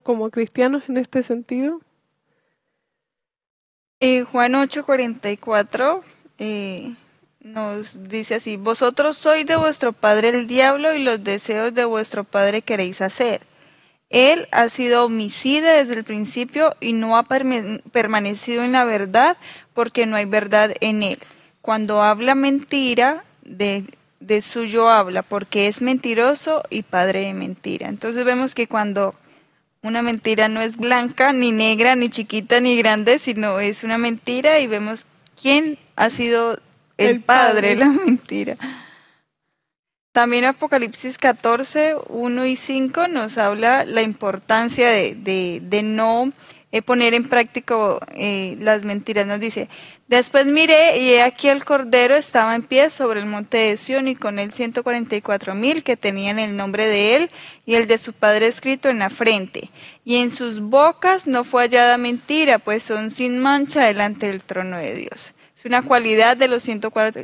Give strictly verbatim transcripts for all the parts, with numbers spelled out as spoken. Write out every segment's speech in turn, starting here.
como cristianos en este sentido? Eh, Juan ocho cuarenta y cuatro eh, nos dice así: vosotros sois de vuestro padre el diablo y los deseos de vuestro padre queréis hacer. Él ha sido homicida desde el principio y no ha perme- permanecido en la verdad porque no hay verdad en él. Cuando habla mentira, de, de suyo habla porque es mentiroso y padre de mentira. Entonces vemos que cuando una mentira no es blanca, ni negra, ni chiquita, ni grande, sino es una mentira y vemos quién ha sido el El padre de Padre. la mentira. También Apocalipsis catorce, uno y cinco nos habla la importancia de, de, de no eh, poner en práctica eh, las mentiras. Nos dice: después miré y he aquí el Cordero estaba en pie sobre el monte de Sión y con él ciento cuarenta y cuatro mil que tenían el nombre de él y el de su padre escrito en la frente. Y en sus bocas no fue hallada mentira, pues son sin mancha delante del trono de Dios. Es una cualidad de los ciento cuarenta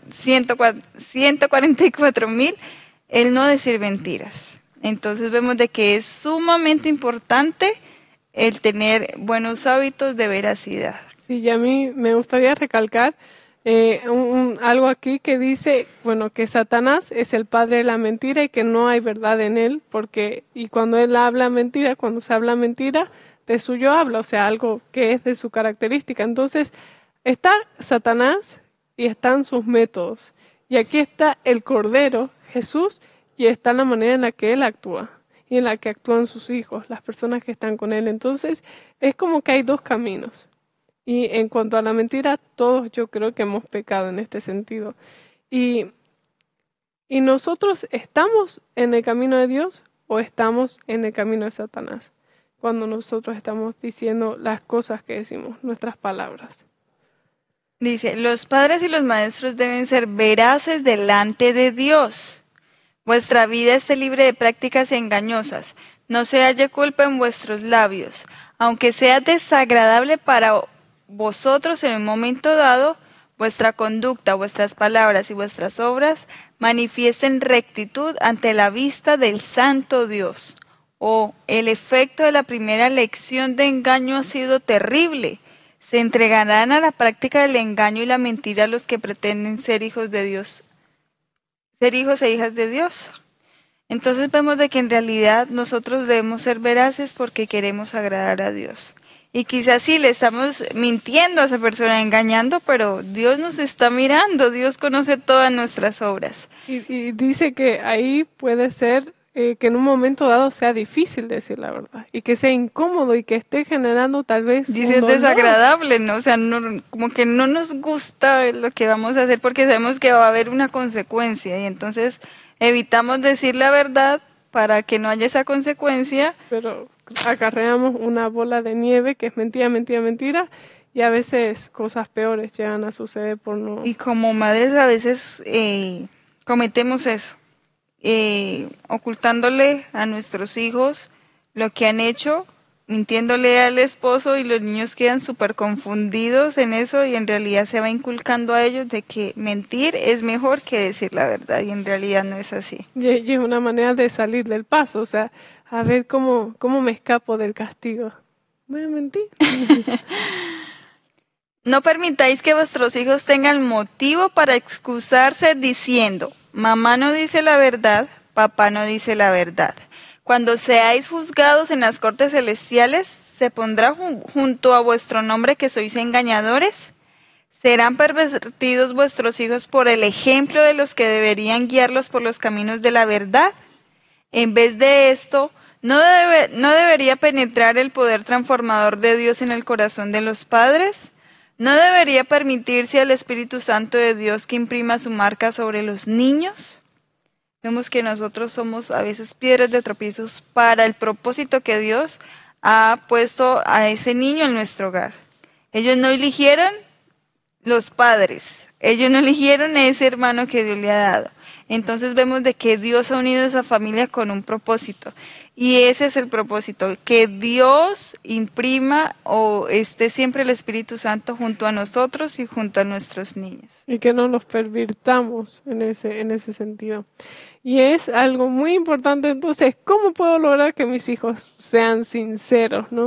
y cuatro mil el no decir mentiras. Entonces vemos de que es sumamente importante el tener buenos hábitos de veracidad. Sí, y a mí me gustaría recalcar eh, un- un- algo aquí que dice, bueno, que Satanás es el padre de la mentira y que no hay verdad en él, porque, y cuando él habla mentira, cuando se habla mentira, de suyo habla, o sea, algo que es de su característica. Entonces, está Satanás y están sus métodos. Y aquí está el Cordero, Jesús, y está la manera en la que él actúa y en la que actúan sus hijos, las personas que están con él. Entonces, es como que hay dos caminos. Y en cuanto a la mentira, todos yo creo que hemos pecado en este sentido. Y, y nosotros estamos en el camino de Dios o estamos en el camino de Satanás cuando nosotros estamos diciendo las cosas que decimos, nuestras palabras. Dice: los padres y los maestros deben ser veraces delante de Dios. Vuestra vida esté libre de prácticas engañosas. No se halle culpa en vuestros labios. Aunque sea desagradable para vosotros en un momento dado, vuestra conducta, vuestras palabras y vuestras obras manifiesten rectitud ante la vista del Santo Dios. Oh, el efecto de la primera lección de engaño ha sido terrible. Se entregarán a la práctica del engaño y la mentira los que pretenden ser hijos de Dios, ser hijos e hijas de Dios. Entonces vemos de que en realidad nosotros debemos ser veraces porque queremos agradar a Dios. Y quizás sí le estamos mintiendo a esa persona, engañando, pero Dios nos está mirando, Dios conoce todas nuestras obras. Y, y dice que ahí puede ser eh, que en un momento dado sea difícil decir la verdad y que sea incómodo y que esté generando tal vez Dice un es dolor. desagradable, ¿no? O sea, no, como que no nos gusta lo que vamos a hacer porque sabemos que va a haber una consecuencia y entonces evitamos decir la verdad para que no haya esa consecuencia. Pero acarreamos una bola de nieve que es mentira, mentira, mentira, y a veces cosas peores llegan a suceder por no... Y como madres a veces eh, cometemos eso, eh, ocultándole a nuestros hijos lo que han hecho, mintiéndole al esposo y los niños quedan súper confundidos en eso y en realidad se va inculcando a ellos de que mentir es mejor que decir la verdad y en realidad no es así. Y, y es una manera de salir del paso, o sea, a ver cómo, cómo me escapo del castigo. Voy a mentir. No permitáis que vuestros hijos tengan motivo para excusarse diciendo: mamá no dice la verdad, papá no dice la verdad. Cuando seáis juzgados en las cortes celestiales, ¿se pondrá jun- junto a vuestro nombre que sois engañadores? ¿Serán pervertidos vuestros hijos por el ejemplo de los que deberían guiarlos por los caminos de la verdad? En vez de esto, ¿no debe- no debería penetrar el poder transformador de Dios en el corazón de los padres? ¿No debería permitirse al Espíritu Santo de Dios que imprima su marca sobre los niños? Vemos que nosotros somos a veces piedras de tropiezos para el propósito que Dios ha puesto a ese niño en nuestro hogar. Ellos no eligieron los padres, ellos no eligieron a ese hermano que Dios le ha dado. Entonces vemos de que Dios ha unido esa familia con un propósito. Y ese es el propósito, que Dios imprima o esté siempre el Espíritu Santo junto a nosotros y junto a nuestros niños. Y que no los pervirtamos en ese, en ese sentido. Y es algo muy importante, entonces, ¿cómo puedo lograr que mis hijos sean sinceros, ¿no?